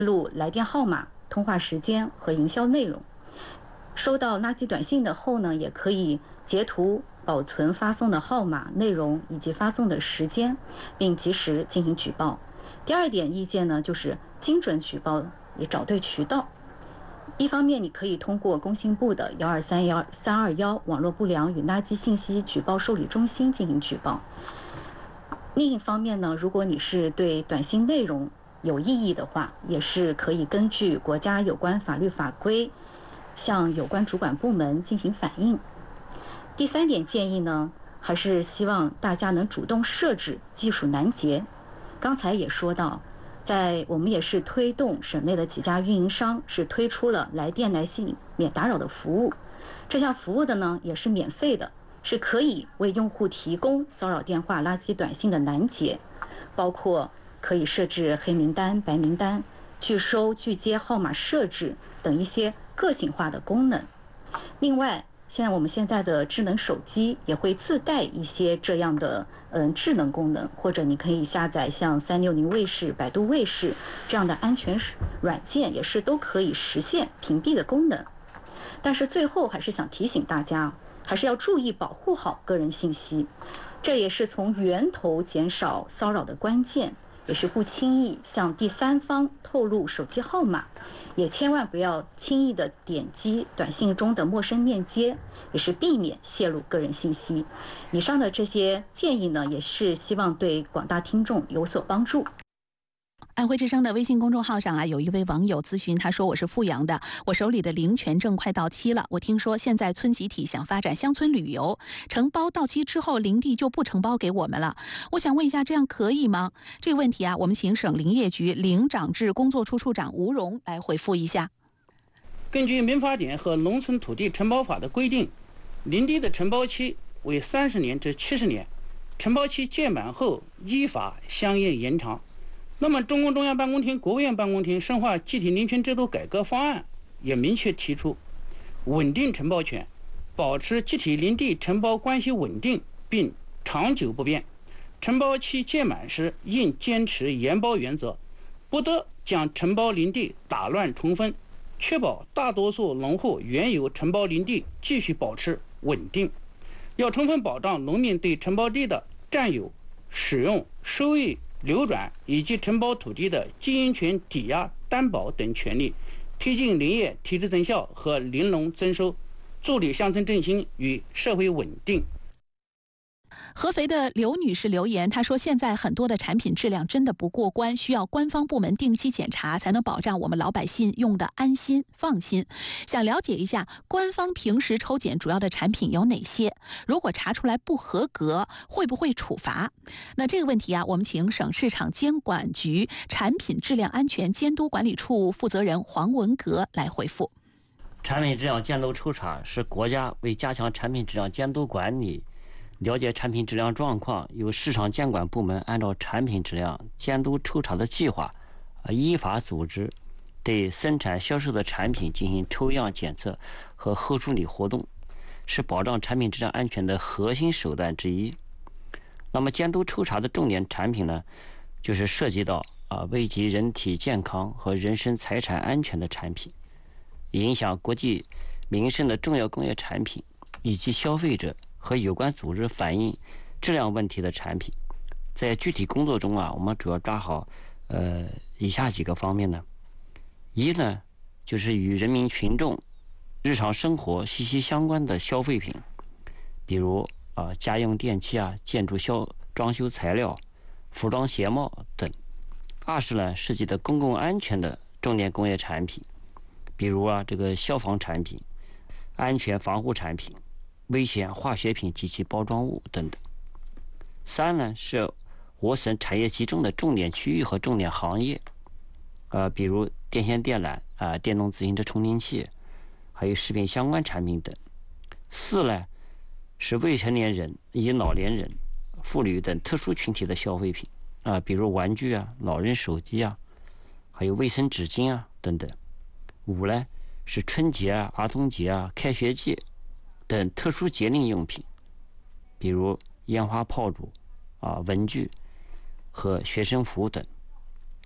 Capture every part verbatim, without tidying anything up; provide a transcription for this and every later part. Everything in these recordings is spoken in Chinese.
录来电号码、通话时间和营销内容。收到垃圾短信的后呢，也可以截图保存发送的号码、内容以及发送的时间，并及时进行举报。第二点意见呢，就是精准举报，也找对渠道。一方面，你可以通过工信部的幺二三幺三二幺网络不良与垃圾信息举报受理中心进行举报。另一方面呢，如果你是对短信内容有异议的话，也是可以根据国家有关法律法规，向有关主管部门进行反映。第三点建议呢，还是希望大家能主动设置技术拦截。刚才也说到，在我们也是推动省内的几家运营商是推出了来电来信免打扰的服务。这项服务的呢也是免费的，是可以为用户提供骚扰电话、垃圾短信的拦截，包括可以设置黑名单、白名单、拒收、拒接号码设置等一些个性化的功能。另外，现在我们现在的智能手机也会自带一些这样的嗯智能功能，或者你可以下载像三六零卫士、百度卫士这样的安全软件，也是都可以实现屏蔽的功能。但是最后还是想提醒大家，还是要注意保护好个人信息，这也是从源头减少骚扰的关键。也是不轻易向第三方透露手机号码，也千万不要轻易的点击短信中的陌生链接，也是避免泄露个人信息。以上的这些建议呢，也是希望对广大听众有所帮助。 安徽之声的微信公众号上啊，有一位网友咨询，他说：“我是阜阳的，我手里的林权证快到期了。我听说现在村集体想发展乡村旅游，承包到期之后，林地就不承包给我们了。我想问一下，这样可以吗？”这个问题啊，我们请省林业局林长制工作处处长吴荣来回复一下。 根据民法典和农村土地承包法的规定，林地的承包期为三十年至七十年，承包期届满后依法相应延长。那么，中共中央办公厅、国务院办公厅深化集体林权制度改革方案也明确提出，稳定承包权，保持集体林地承包关系稳定并长久不变。承包期届满时，应坚持严包原则，不得将承包林地打乱重分，确保大多数农户原有承包林地继续保持稳定。要充分保障农民对承包地的占有、使用、收益、流转以及承包土地的经营权抵押、担保等权利，推进林业体制增效和林农增收，助力乡村振兴与社会稳定。 合肥的刘女士留言，她说：“现在很多的产品质量真的不过关，需要官方部门定期检查，才能保障我们老百姓用的安心放心。想了解一下，官方平时抽检主要的产品有哪些？如果查出来不合格，会不会处罚？”那这个问题啊，我们请省市场监管局产品质量安全监督管理处负责人黄文革来回复。 产品质量监督抽查是国家为加强产品质量监督管理，了解产品质量状况，由市场监管部门按照产品质量监督抽查的计划，依法组织对生产销售的产品进行抽样检测和后处理活动，是保障产品质量安全的核心手段之一。那么监督抽查的重点产品呢，就是涉及到啊危及人体健康和人身财产安全的产品，影响国计民生的重要工业产品，以及消费者和有关组织反映质量问题的产品。在具体工作中啊，我们主要抓好呃以下几个方面呢。一呢，就是与人民群众日常生活息息相关的消费品，比如啊、呃、家用电器啊、建筑消装修材料、服装鞋帽等。二是呢，涉及的公共安全的重点工业产品，比如啊这个消防产品、安全防护产品、危险化学品及其包装物等等。三呢，是我省产业集中的重点区域和重点行业，呃，比如电线电缆啊、呃、电动自行车充电器，还有食品相关产品等。四呢，是未成年人以及老年人、妇女等特殊群体的消费品啊、呃，比如玩具啊、老人手机啊，还有卫生纸巾啊等等。五呢，是春节啊、儿童节啊、开学季等特殊节令用品，比如烟花炮竹啊、文具和学生服等。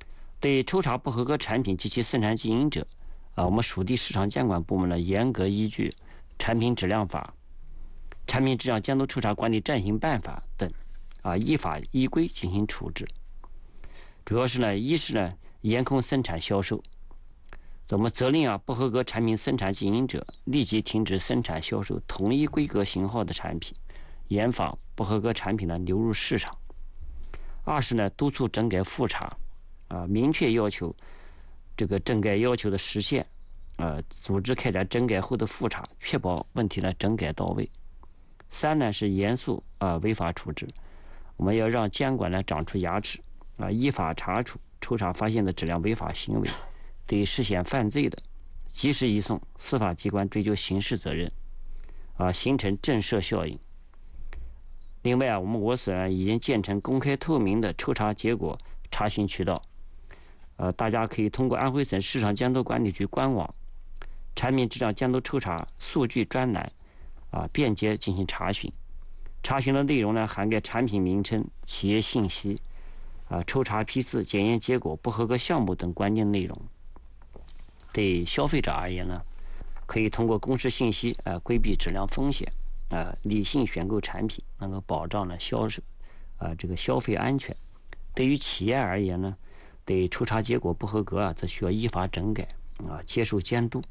对抽查不合格产品及其生产经营者，啊，我们属地市场监管部门呢，严格依据《产品质量法》《产品质量监督抽查管理暂行办法》等，啊，依法依规进行处置。主要是呢，一是呢，严控生产销售，我们责令啊不合格产品生产经营者立即停止生产销售同一规格型号的产品，严防不合格产品呢流入市场。二是呢，督促整改复查，啊，明确要求这个整改要求的实现，呃，组织开展整改后的复查，确保问题呢整改到位。三呢是严肃啊、呃、违法处置，我们要让监管呢长出牙齿，啊、呃，依法查处抽查发现的质量违法行为，对涉嫌犯罪的，及时移送司法机关追究刑事责任，啊、呃，形成震慑效应。另外啊，我们我所呢已经建成公开透明的抽查结果查询渠道，呃，大家可以通过安徽省市场监督管理局官网、产品质量监督抽查数据专栏，啊，便捷进行查询。查询的内容呢，涵盖产品名称、企业信息、啊，抽查批次、检验结果、不合格项目等关键内容。对消费者而言呢，可以通过公示信息，啊，规避质量风险，啊，理性选购产品，能够保障了销售，啊，这个消费安全。对于企业而言呢，对抽查结果不合格啊，则需要依法整改，啊，接受监督。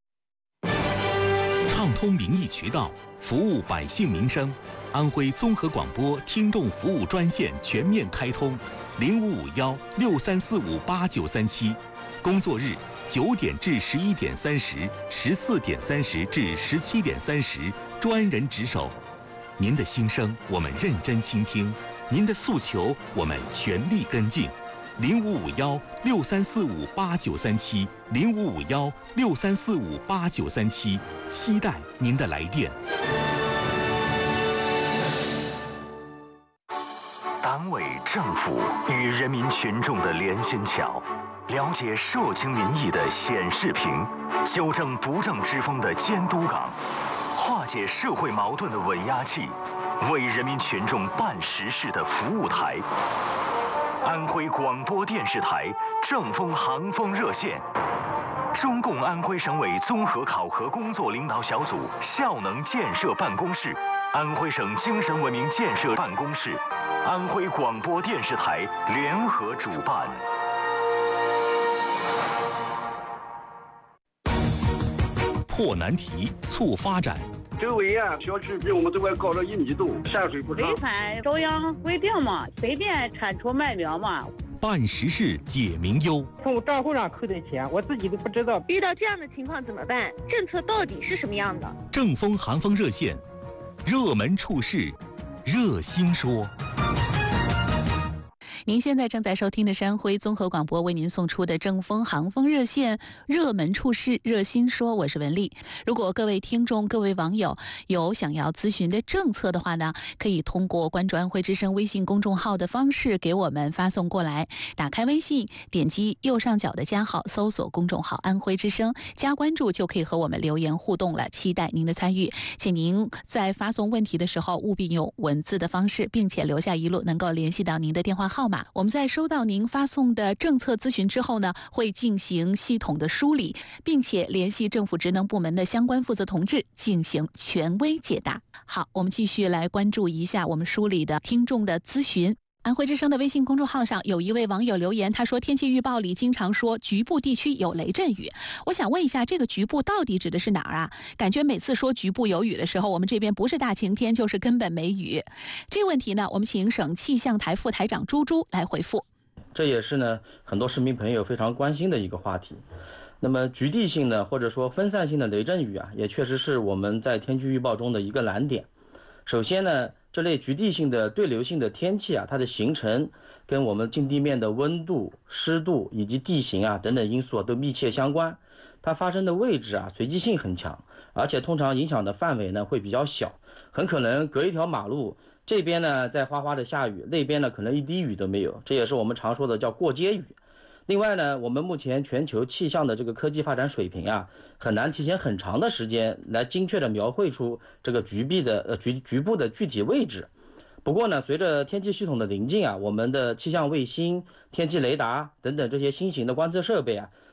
畅通民意渠道，服务百姓民生。安徽综合广播听众服务专线全面开通，零五五幺六三四五八九三七，工作日九点至十一点三十，十四点三十至十七点三十，专人值守。您的心声我们认真倾听，您的诉求我们全力跟进。零五五幺六三四五八九三七，零五五幺六三四五八九三七，期待您的来电。 党委政府与人民群众的连心桥，了解社情民意的显示屏，纠正不正之风的监督岗，化解社会矛盾的稳压器，为人民群众办实事的服务台。安徽广播电视台正风航风热线，中共安徽省委综合考核工作领导小组效能建设办公室，安徽省精神文明建设办公室，安徽广播电视台联合主办。 破难题，促发展。 周围啊，小区比我们这块高了一米多，山水不长。 违反中央规定嘛，随便铲除麦苗嘛。 办实事解民忧。 从账户上扣的钱，我自己都不知道。 遇到这样的情况怎么办？政策到底是什么样的？ 正风航风热线，热门处事，热心说。 您现在正在收听的是安徽综合广播为您送出的正风航风热线热门处事热心说，我是文丽。如果各位听众各位网友有想要咨询的政策的话呢，可以通过关注安徽之声微信公众号的方式给我们发送过来。打开微信，点击右上角的加号，搜索公众号安徽之声，加关注就可以和我们留言互动了，期待您的参与。请您在发送问题的时候务必用文字的方式，并且留下一路能够联系到您的电话号码。我们在收到您发送的政策咨询之后呢，会进行系统的梳理，并且联系政府职能部门的相关负责同志进行权威解答。好，我们继续来关注一下我们梳理的听众的咨询。安徽之声的微信公众号上有一位网友留言，他说天气预报里经常说局部地区有雷阵雨，我想问一下，这个局部到底指的是哪儿啊？感觉每次说局部有雨的时候，我们这边不是大晴天就是根本没雨。这个问题呢，我们请省气象台副台长朱朱来回复。 这也是呢很多市民朋友非常关心的一个话题。那么局地性的或者说分散性的雷阵雨啊，也确实是我们在天气预报中的一个难点。首先呢，这类局地性的对流性的天气啊，它的形成跟我们近地面的温度、湿度以及地形啊等等因素都密切相关。它发生的位置啊随机性很强，而且通常影响的范围呢会比较小，很可能隔一条马路，这边呢在哗哗的下雨，那边呢可能一滴雨都没有，这也是我们常说的叫过街雨。另外呢，我们目前全球气象的这个科技发展水平啊，很难提前很长的时间来精确的描绘出这个局地的呃局局部的具体位置。 不过呢，随着天气系统的临近啊，我们的气象卫星、天气雷达等等这些新型的观测设备啊，